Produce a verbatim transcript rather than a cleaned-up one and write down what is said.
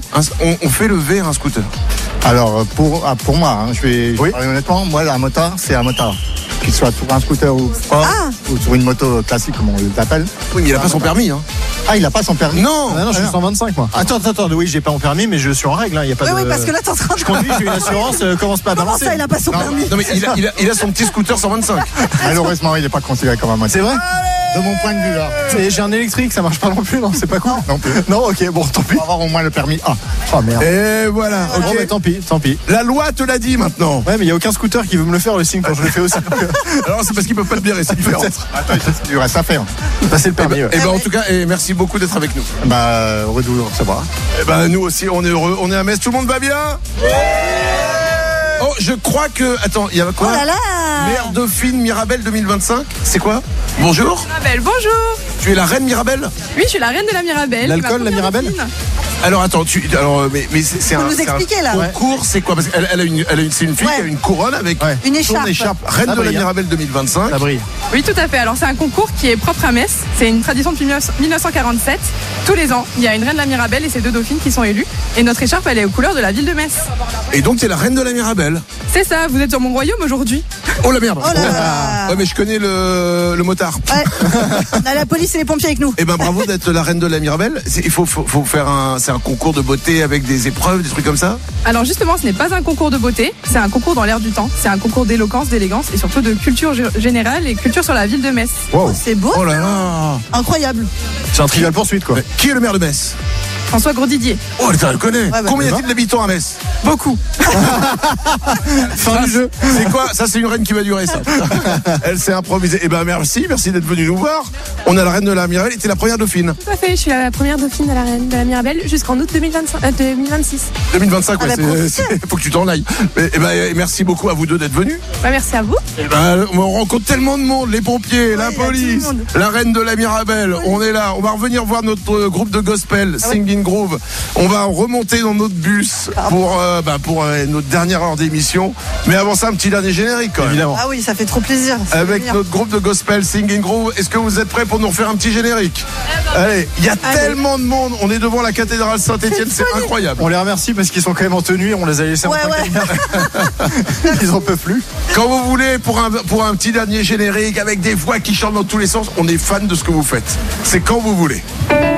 un, on, on fait le V un scooter. Alors, pour, ah, pour moi, hein, je vais, je Oui. vais parler honnêtement, moi, un motard, c'est un motard. Qu'il soit sur un scooter ou pas, Ah. ou sur une moto classique, comme on l'appelle. Oui, mais il a pas son permis. Hein. Ah, il a pas son permis. Non. Ah non, je suis cent vingt-cinq moi. Attends, attends, attends, oui, j'ai pas mon permis, mais je suis en règle, il hein, y a pas Oui, de. oui, parce que là, t'es en train de. Je conduis, j'ai une assurance, euh, commence pas à Comment balancer. ça, il a pas son Non, permis? Non mais il a, il a, il a son petit scooter cent vingt-cinq. Malheureusement, il n'est pas considéré comme un motard. C'est vrai? De mon point de vue, là. Et j'ai un électrique, ça marche pas non plus, non, c'est pas cool. Non plus. Non, ok, bon, tant pis. On va avoir au moins le permis A. Oh merde. Et voilà. Bon, Ok. mais tant pis, tant pis. La loi te l'a dit maintenant. Ouais, mais il y a aucun scooter qui veut me le faire le signe quand je le fais aussi. Alors c'est parce qu'ils peuvent pas te virer, c'est différent. Attends, il reste à faire. Passer le Et permis. ben, ouais. eh ben, en tout cas, et merci beaucoup d'être avec nous. Bah, heureux de vous recevoir. Eh ben nous aussi, on est heureux. On est à Metz. Tout le monde va bien? Oh, je crois que. Attends, il y a quoi? Oh là là. Mère Dauphine Mirabelle deux mille vingt-cinq. C'est quoi? Bonjour. Mirabelle, bonjour. Tu es la reine Mirabelle? Oui, je suis la reine de la Mirabelle. L'alcool, la Mirabelle? Alors attends, tu. Alors, mais, mais c'est c'est Faut un. nous c'est un expliquer, là. concours, c'est quoi? Parce qu'elle elle a une, elle a une, c'est une fille Ouais. qui a une couronne avec Ouais. Une son écharpe. écharpe. Reine Ça de la brille, hein. Mirabelle deux mille vingt-cinq. Ça brille. Oui, tout à fait. Alors, c'est un concours qui est propre à Metz. C'est une tradition depuis mille neuf cent quarante-sept. Tous les ans, il y a une reine de la Mirabelle et ses deux dauphines qui sont élues. Et notre écharpe, elle est aux couleurs de la ville de Metz. Et donc, t'es la reine de la Mirabelle. C'est ça, vous êtes sur mon royaume aujourd'hui. Oh la merde. Oh là là. Ouais, mais je connais le, le motard. Ouais. On a la police et les pompiers avec nous. Eh ben bravo d'être la reine de la Mirabelle. C'est- Il faut, faut, faut faire un, c'est un concours de beauté avec des épreuves, des trucs comme ça. Alors, justement, ce n'est pas un concours de beauté. C'est un concours dans l'air du temps. C'est un concours d'éloquence, d'élégance et surtout de culture gé- générale et culture sur la ville de Metz. Wow. C'est beau. Oh là là. Incroyable. C'est un trivial poursuite quoi. Mais qui est le maire de Metz? François Grosdidier. Oh, elle le connaît. bah, Combien y bah. a-t-il d'habitants à Metz? Beaucoup. Fin du jeu. C'est quoi? Ça, c'est une reine qui va durer, ça. Elle s'est improvisée. Eh ben, merci, merci d'être venu nous voir. On a la reine de la Mirabelle et t'es la première dauphine. Tout à fait, je suis la première dauphine de la reine de la Mirabelle jusqu'en août deux mille vingt-cinq, euh, deux mille vingt-six. deux mille vingt-cinq, ouais, Ah, bah, c'est- profitez. c'est- faut que tu t'en ailles. Mais, eh ben, merci beaucoup à vous deux d'être venus. Bah, merci à vous. Eh ben, on rencontre tellement de monde, les pompiers, la il y a tout police, le monde. la reine de la Mirabelle. On est là. On va revenir voir notre euh, groupe de gospel, Ah Singing Groove. On va remonter dans notre bus pour, euh, bah, pour euh, notre dernière heure d'émission. Mais avant ça, un petit dernier générique quand même. Évidemment. Ah oui, ça fait trop plaisir. Ça fait Avec plaisir. notre groupe de gospel Singing Groove. Est-ce que vous êtes prêts pour nous refaire un petit générique? Allez, il y a tellement de monde. On est devant la cathédrale Saint-Étienne, c'est incroyable. On les remercie parce qu'ils sont quand même en tenue et on les a laissés en Ouais, train ouais. Ils en peuvent plus. Quand vous voulez, pour un, pour un petit dernier générique avec des voix qui chantent dans tous les sens, on est fan de ce que vous faites. C'est quand vous voulez.